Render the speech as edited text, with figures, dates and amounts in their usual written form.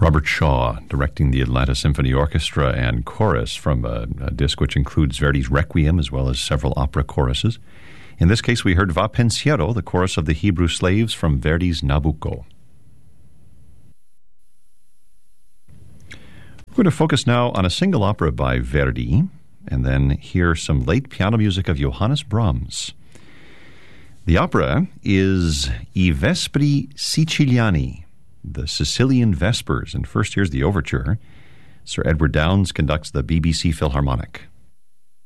Robert Shaw directing the Atlanta Symphony Orchestra and chorus from a disc which includes Verdi's Requiem as well as several opera choruses. In this case, we heard Va Pensiero, the chorus of the Hebrew Slaves from Verdi's Nabucco. We're going to focus now on a single opera by Verdi and then hear some late piano music of Johannes Brahms. The opera is I Vespri Siciliani, the Sicilian Vespers, and first here's the overture. Sir Edward Downes conducts the BBC Philharmonic.